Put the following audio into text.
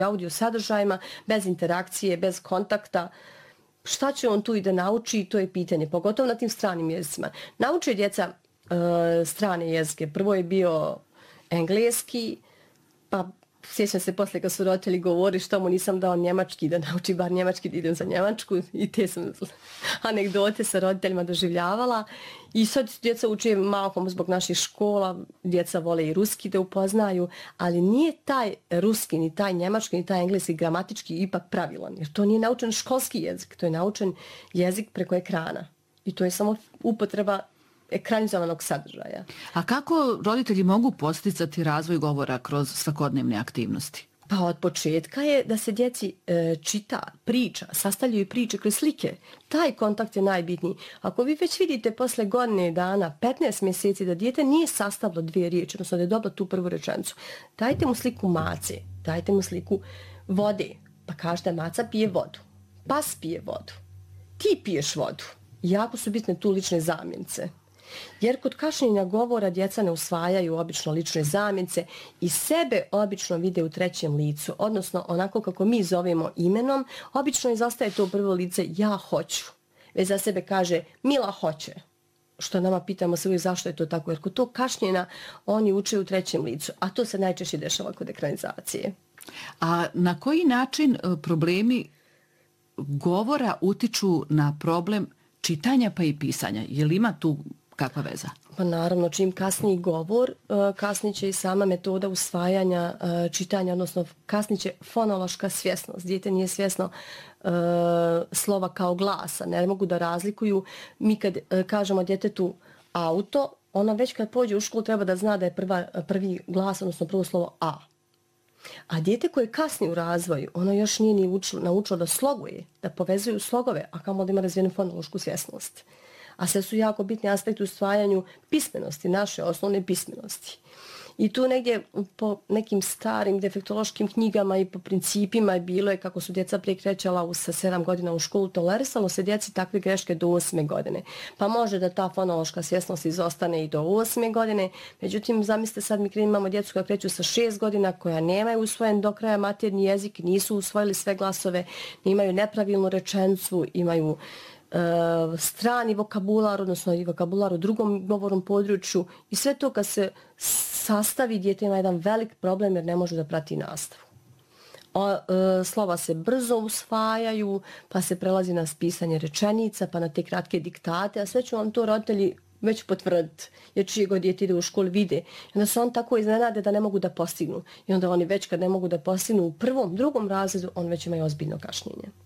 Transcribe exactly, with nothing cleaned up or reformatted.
audio sadržajima, bez interakcije, bez kontakta. Šta će on tu i da nauči, to je pitanje, pogotovo na tim stranim jezicima. Nauče djeca uh, strane jezike. Prvo je bio engleski, pa sjećam se posle kad su roditelji govori što mu nisam dao njemački, da nauči bar njemački, da idem za njemačku, i te sam anegdote sa roditeljima doživljavala. I sad djeca uče malkom zbog naših škola, djeca vole i ruski da upoznaju, ali nije taj ruski, ni taj njemački, ni taj engleski gramatički ipak pravilan, jer to nije naučen školski jezik, to je naučen jezik preko ekrana. I to je samo upotreba ekranizovanog sadržaja. A kako roditelji mogu podsticati razvoj govora kroz svakodnevne aktivnosti? Pa od početka je da se djeci e, čita, priča, sastavljaju priče kroz slike. Taj kontakt je najbitniji. Ako vi već vidite posle godine dana, petnaest mjeseci, da dijete nije sastavilo dvije riječi, odnosno da je dobilo tu prvu rečenicu, dajte mu sliku mace, dajte mu sliku vode, pa kažete maca pije vodu, pas pije vodu, ti piješ vodu. Jako su bitne tu lične zamjenice. Jer kod kašnjenja govora djeca ne usvajaju obično lične zamjenice i sebe obično vide u trećem licu, odnosno onako kako mi zovemo imenom, obično izostaje to prvo lice ja hoću. Već za sebe kaže Mila hoće. Što nama pitamo se uvijek zašto je to tako, jer kod to kašnjenja oni uče u trećem licu, a to se najčešće dešava kod ekranizacije. A na koji način problemi govora utiču na problem čitanja pa i pisanja? Je li ima tu kakva veza? Pa naravno, čim kasniji govor, kasnije će i sama metoda usvajanja čitanja, odnosno kasnije će fonološka svjesnost. Dijete nije svjesno uh, slova kao glasa, ne mogu da razlikuju. Mi kad uh, kažemo djetetu auto, ono već kad pođe u školu treba da zna da je prva, prvi glas, odnosno prvo slovo A. A dijete koje kasni u razvoju, ono još nije ni učilo, naučilo da sloguje, da povezuju slogove, a kamo da ima razvijenu fonološku svjesnost. A sve su jako bitni aspekti u usvajanju pismenosti, naše osnovne pismenosti. I tu negdje po nekim starim defektološkim knjigama i po principima je bilo je kako su djeca prije krećala sa sedam godina u školu, tolerisalo se djeci takve greške do osme godine. Pa može da ta fonološka svjesnost izostane i do osme godine. Međutim, zamislite sad mi imamo djecu koja kreću sa šest godina, koja nemaju usvojen do kraja maternji jezik, nisu usvojili sve glasove, imaju nepravilnu rečenicu, imaju Uh, strani vokabular, odnosno i vokabular u drugom govornom području, i sve to kad se sastavi, dijete ima jedan velik problem jer ne može da prati nastavu. O, uh, slova se brzo usvajaju, pa se prelazi na pisanje rečenica, pa na te kratke diktate, a sve ću vam to roditelji već potvrditi, jer čije god dijete ide u školu vide. I onda se on tako iznenade da ne mogu da postignu. I onda oni već kad ne mogu da postignu u prvom, drugom razredu, on već imaju ozbiljno kašnjenje.